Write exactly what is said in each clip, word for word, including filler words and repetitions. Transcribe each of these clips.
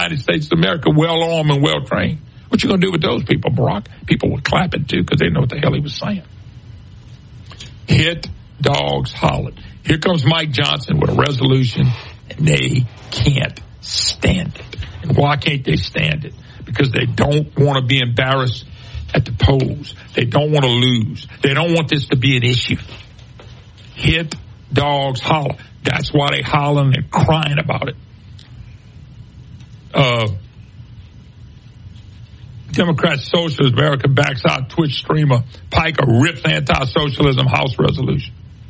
United States of America, well-armed and well-trained. What you going to do with those people, Barack? People were clapping, too, because they know what the hell he was saying. Hit dogs hollered. Here comes Mike Johnson with a resolution, and they can't stand it. And why can't they stand it? Because they don't want to be embarrassed at the polls. They don't want to lose. They don't want this to be an issue. Hit dogs holler. That's why they hollering and crying about it. Uh, Democrat Socialist America backs out Twitch streamer Piker rips anti-socialism House resolution.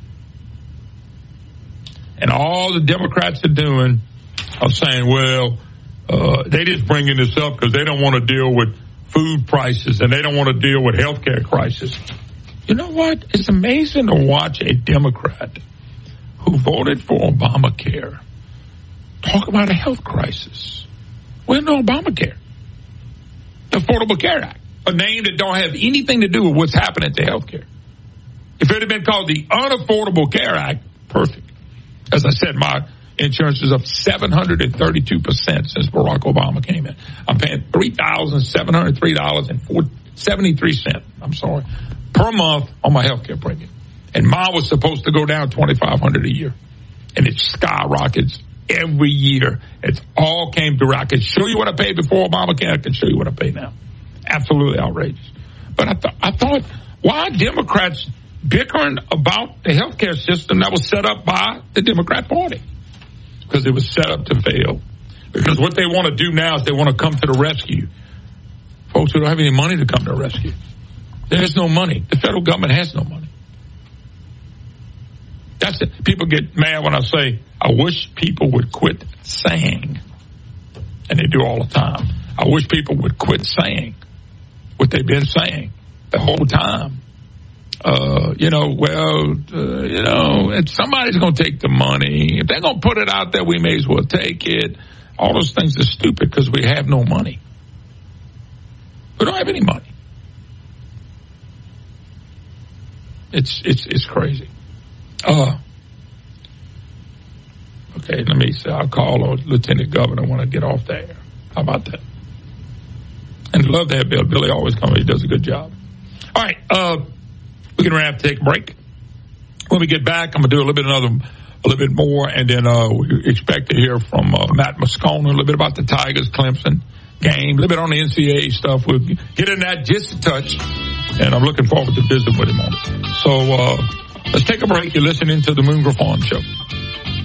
And all the Democrats are doing are saying, well, uh, they just bringing this up because they don't want to deal with food prices and they don't want to deal with health care crisis. You know what? It's amazing to watch a Democrat who voted for Obamacare talk about a health crisis. Where's no Obamacare? The Affordable Care Act, a name that don't have anything to do with what's happening to health care. If it had been called the Unaffordable Care Act, perfect. As I said, my insurance is up seven hundred thirty-two percent since Barack Obama came in. I'm paying three thousand seven hundred three dollars and seventy-three cents, I'm sorry, per month on my health care premium. And mine was supposed to go down twenty-five hundred dollars a year. And it skyrockets every year. It's all came through. I can show you what I paid before Obamacare. I can show you what I pay now. Absolutely outrageous. But I, th- I thought, why are Democrats bickering about the health care system that was set up by the Democrat Party? Because it was set up to fail. Because what they want to do now is they want to come to the rescue. Folks who don't have any money to come to the rescue. There's no money. The federal government has no money. That's it. People get mad when I say, I wish people would quit saying, and they do all the time, I wish people would quit saying what they've been saying the whole time. Uh, you know, well, uh, you know, if somebody's going to take the money, if they're going to put it out there, we may as well take it. All those things are stupid because we have no money. We don't have any money. It's, it's, it's crazy. Uh, okay, let me say, I'll call a lieutenant governor when I get off the air. How about that? And love to have Bill. Billy always comes. He does a good job. All right, uh, we're going to have to take a break. When we get back, I'm going to do a little bit another, a little bit more, and then uh, we expect to hear from uh, Matt Moscona a little bit about the Tigers Clemson game, a little bit on the N C double A stuff. We'll get in that just a touch, and I'm looking forward to visiting with him on it. So uh, let's take a break. You're listening to the Moon Griffon Show.